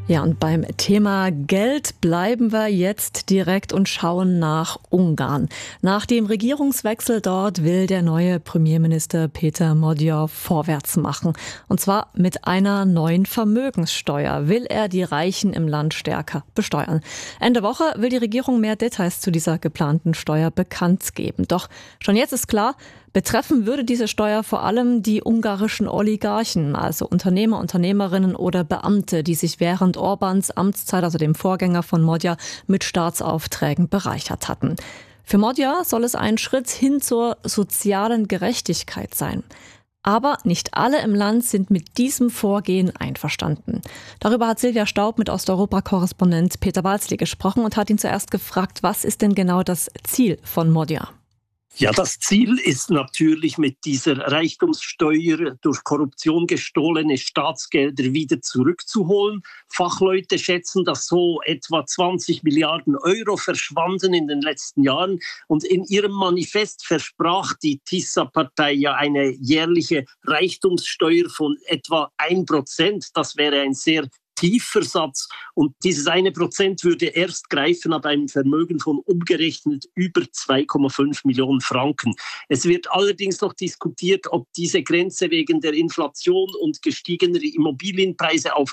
Ja, und beim Thema Geld bleiben wir jetzt direkt und schauen nach Ungarn. Nach dem Regierungswechsel dort will der neue Premierminister Péter Magyar vorwärts machen. Und zwar mit einer neuen Vermögenssteuer will er die Reichen im Land stärker besteuern. Ende Woche will die Regierung mehr Details zu dieser geplanten Steuer bekannt geben. Doch schon jetzt ist klar, betreffen würde diese Steuer vor allem die ungarischen Oligarchen, also Unternehmer, Unternehmerinnen oder Beamte, die sich während Orbáns Amtszeit, also dem Vorgänger von Magyar, mit Staatsaufträgen bereichert hatten. Für Magyar soll es ein Schritt hin zur sozialen Gerechtigkeit sein. Aber nicht alle im Land sind mit diesem Vorgehen einverstanden. Darüber hat Silvia Staub mit Osteuropa-Korrespondent Peter Balzli gesprochen und hat ihn zuerst gefragt, was ist denn genau das Ziel von Magyar? Ja, das Ziel ist natürlich, mit dieser Reichtumssteuer durch Korruption gestohlene Staatsgelder wieder zurückzuholen. Fachleute schätzen, dass so etwa 20 Milliarden Euro verschwanden in den letzten Jahren. Und in ihrem Manifest versprach die TISA-Partei ja eine jährliche Reichtumssteuer von etwa 1%. Das wäre ein sehr tiefer Satz. Und dieses 1% würde erst greifen ab einem Vermögen von umgerechnet über 2,5 Millionen Franken. Es wird allerdings noch diskutiert, ob diese Grenze wegen der Inflation und gestiegener Immobilienpreise auf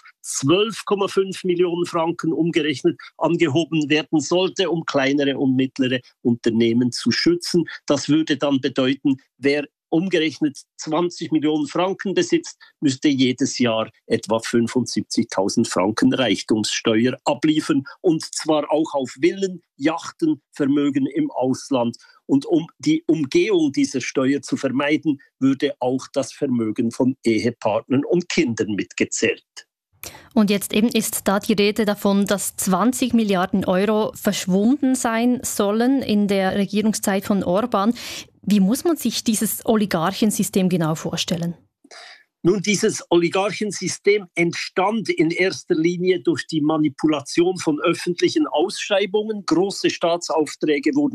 12,5 Millionen Franken umgerechnet angehoben werden sollte, um kleinere und mittlere Unternehmen zu schützen. Das würde dann bedeuten, wer umgerechnet 20 Millionen Franken besitzt, müsste jedes Jahr etwa 75.000 Franken Reichtumssteuer abliefern. Und zwar auch auf Villen, Yachten, Vermögen im Ausland. Und um die Umgehung dieser Steuer zu vermeiden, würde auch das Vermögen von Ehepartnern und Kindern mitgezählt. Und jetzt eben ist da die Rede davon, dass 20 Milliarden Euro verschwunden sein sollen in der Regierungszeit von Orbán. Wie muss man sich dieses Oligarchensystem genau vorstellen? Nun, dieses Oligarchensystem entstand in erster Linie durch die Manipulation von öffentlichen Ausschreibungen. Große Staatsaufträge wurden